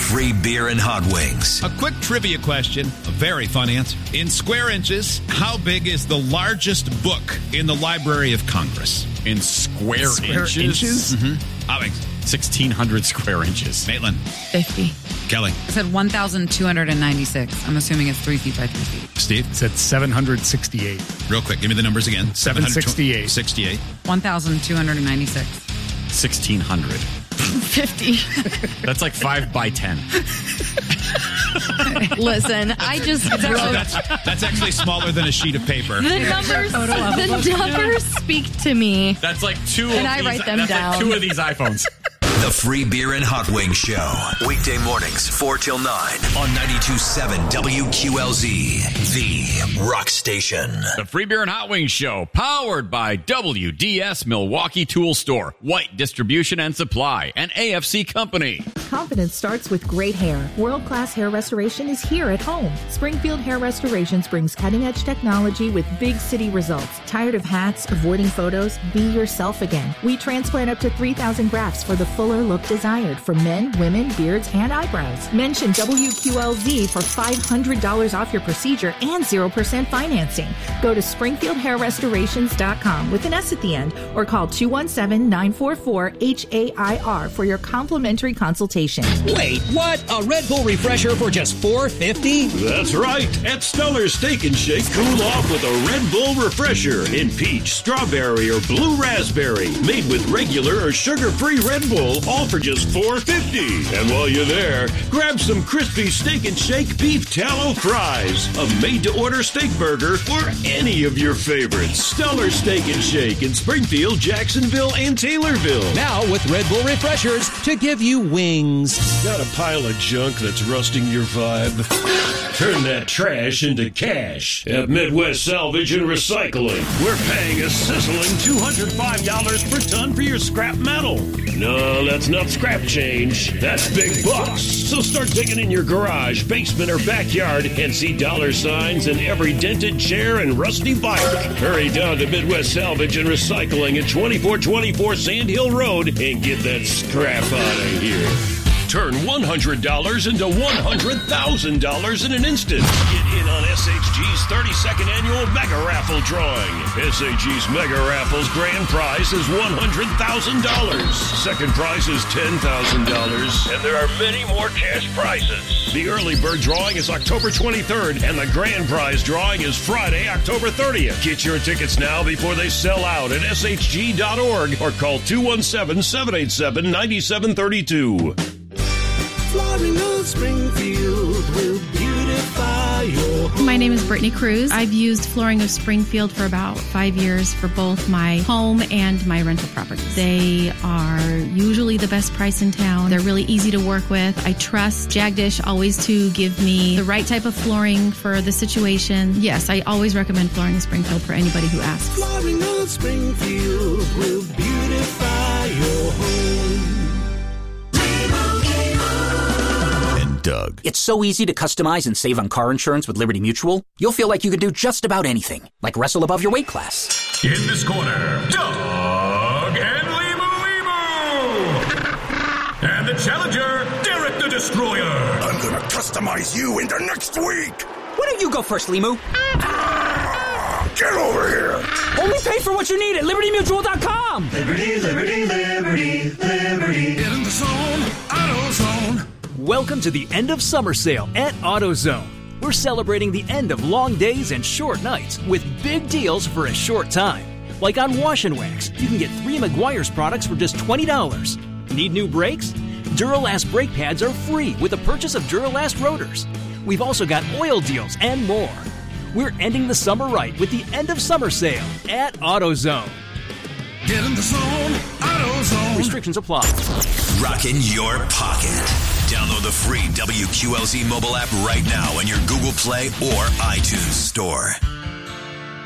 free beer and hot wings. A quick trivia question, a very fun answer. In square inches, how big is the largest book in the Library of Congress? In square inches? Mm-hmm. Hot wings. 1,600 square inches. Maitland. 50. Kelly. I said 1,296. I'm assuming it's 3 feet by 3 feet. Steve. It said 768. Real quick, give me the numbers again. 768. 68. 1,296. 1,600. 50. That's like 5 by 10. Listen, I just wrote... That's actually smaller than a sheet of paper. The numbers speak to me. That's like two and of I these, write them that's down. Like 2 of these iPhones. The Free Beer and Hot Wings Show. Weekday mornings, 4 till 9 on 92.7 WQLZ, the rock station. The Free Beer and Hot Wings Show, powered by WDS Milwaukee Tool Store, White Distribution and Supply, and AFC Company. Confidence starts with great hair. World-class hair restoration is here at home. Springfield Hair Restorations brings cutting-edge technology with big city results. Tired of hats, avoiding photos? Be yourself again. We transplant up to 3,000 grafts for the fuller look desired for men, women, beards, and eyebrows. Mention WQLZ for $500 off your procedure and 0% financing. Go to SpringfieldHairRestorations.com with an S at the end or call 217-944-HAIR for your complimentary consultation. Wait, what? A Red Bull refresher for just $4.50? That's right. At Stellar Steak and Shake, cool off with a Red Bull refresher in peach, strawberry, or blue raspberry. Made with regular or sugar-free Red Bull, all for just $4.50. And while you're there, grab some crispy Steak and Shake beef tallow fries, a made-to-order steak burger, or any of your favorites. Stellar Steak and Shake in Springfield, Jacksonville, and Taylorville. Now with Red Bull refreshers to give you wings. Got a pile of junk that's rusting your vibe? Turn that trash into cash at Midwest Salvage and Recycling. We're paying a sizzling $205 per ton for your scrap metal. No, that's not scrap change. That's big bucks. So start digging in your garage, basement, or backyard and see dollar signs in every dented chair and rusty bike. Hurry down to Midwest Salvage and Recycling at 2424 Sand Hill Road and get that scrap out of here. Turn $100 into $100,000 in an instant. Get in on SHG's 32nd annual Mega Raffle drawing. SHG's Mega Raffle's grand prize is $100,000. Second prize is $10,000. And there are many more cash prizes. The early bird drawing is October 23rd, and the grand prize drawing is Friday, October 30th. Get your tickets now before they sell out at shg.org or call 217-787-9732. Flooring of Springfield will beautify your home. My name is Brittany Cruz. I've used Flooring of Springfield for about 5 years for both my home and my rental properties. They are usually the best price in town. They're really easy to work with. I trust Jagdish always to give me the right type of flooring for the situation. Yes, I always recommend Flooring of Springfield for anybody who asks. Flooring of Springfield will beautify your home. Doug. It's so easy to customize and save on car insurance with Liberty Mutual. You'll feel like you can do just about anything, like wrestle above your weight class. In this corner, Doug and Limu. And the challenger, Derek the Destroyer. I'm gonna customize you into next week. Why don't you go first, Limu? Get over here. Only pay for what you need at LibertyMutual.com. Liberty, liberty, liberty, liberty. Get in the zone, AutoZone. Welcome to the end of summer sale at AutoZone. We're celebrating the end of long days and short nights with big deals for a short time. Like on Wash and Wax, you can get 3 Meguiar's products for just $20. Need new brakes? Duralast brake pads are free with the purchase of Duralast rotors. We've also got oil deals and more. We're ending the summer right with the end of summer sale at AutoZone. Get in the zone, AutoZone. Restrictions apply. Rockin' your pocket. Download the free WQLZ mobile app right now in your Google Play or iTunes store.